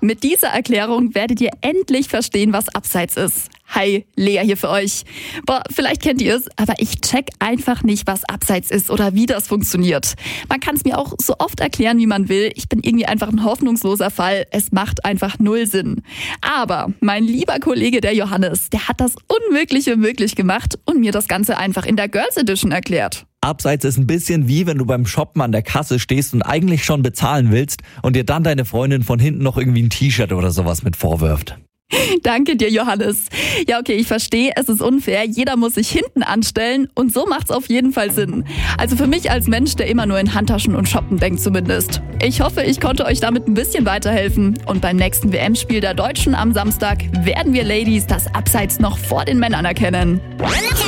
Mit dieser Erklärung werdet ihr endlich verstehen, was Abseits ist. Hi, Lea hier für euch. Vielleicht kennt ihr es, aber ich check einfach nicht, was Abseits ist oder wie das funktioniert. Man kann es mir auch so oft erklären, wie man will. Ich bin irgendwie einfach ein hoffnungsloser Fall. Es macht einfach null Sinn. Aber mein lieber Kollege, der Johannes, der hat das Unmögliche möglich gemacht und mir das Ganze einfach in der Girls Edition erklärt. Abseits ist ein bisschen wie, wenn du beim Shoppen an der Kasse stehst und eigentlich schon bezahlen willst und dir dann deine Freundin von hinten noch irgendwie ein T-Shirt oder sowas mit vorwirft. Danke dir, Johannes. Ja, okay, ich verstehe, es ist unfair. Jeder muss sich hinten anstellen und so macht's auf jeden Fall Sinn. Also für mich als Mensch, der immer nur in Handtaschen und Shoppen denkt zumindest. Ich hoffe, ich konnte euch damit ein bisschen weiterhelfen. Und beim nächsten WM-Spiel der Deutschen am Samstag werden wir Ladies das Abseits noch vor den Männern erkennen.